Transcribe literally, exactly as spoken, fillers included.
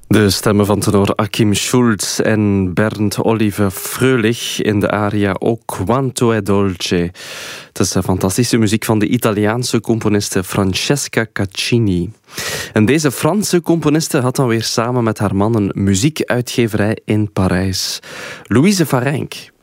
De stemmen van tenor Achim Schulz en Bernd Olive Fröhlich in de aria O Quanto è dolce. Het is de fantastische muziek van de Italiaanse componiste Francesca Caccini. En deze Franse componiste had dan weer samen met haar man een muziekuitgeverij in Parijs. Louise Varenk.